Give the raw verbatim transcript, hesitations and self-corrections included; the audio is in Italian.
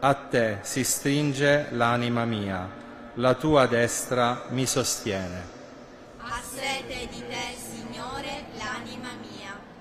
A te si stringe l'anima mia, la tua destra mi sostiene. Ha sete di te, Signore, l'anima mia.